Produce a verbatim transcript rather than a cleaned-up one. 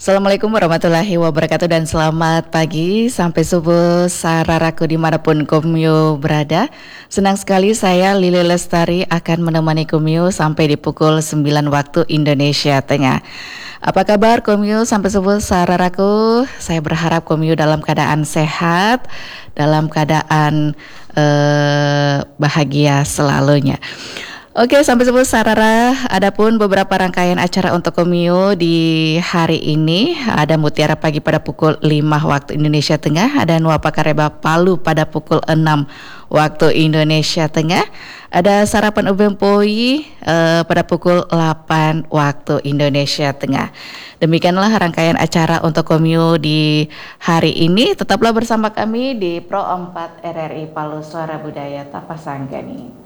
Assalamualaikum warahmatullahi wabarakatuh dan selamat pagi sampai subuh sararaku dimanapun Komio berada. Senang sekali saya Lili Lestari akan menemani Komio sampai di pukul sembilan waktu Indonesia Tengah. Apa kabar Komio sampai subuh sararaku? Saya berharap Komio dalam keadaan sehat, dalam keadaan eh, bahagia selalunya. Oke, sampai subuh Sarara, adapun beberapa rangkaian acara untuk Komio di hari ini. Ada Mutiara Pagi pada pukul lima waktu Indonesia Tengah, ada Nuapa Kareba Palu pada pukul enam waktu Indonesia Tengah, ada Sarapan Ubeng Poi eh, pada pukul delapan waktu Indonesia Tengah. Demikianlah rangkaian acara untuk Komio di hari ini. Tetaplah bersama kami di Pro empat R R I Palu Suara Budaya Tapasanggani.